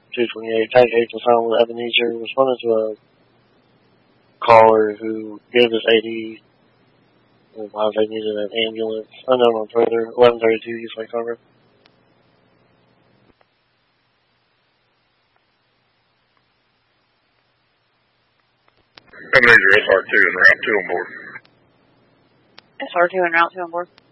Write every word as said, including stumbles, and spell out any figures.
two twenty-eight, Tank eight was found with Ebenezer, responded to a caller who gave us A D, why they needed an ambulance. Unknown on further, eleven thirty-two, use my cover. Ebenezer, S R two and route two on board. S R two and route two on board.